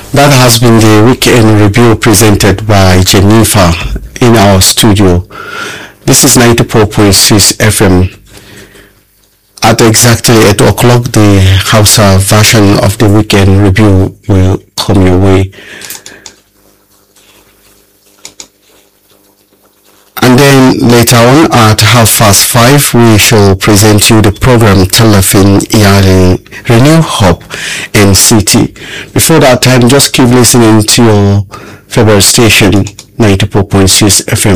That has been the weekend review presented by Jennifer in our studio. This is 94.6 FM. At exactly 8 o'clock, the Hausa version of the weekend review will come your way. And then later on at 5:30, we shall present you the program Tallafin Iyalin Renew Hope in City. Before that time, just keep listening to your favorite station, 94.6 FM.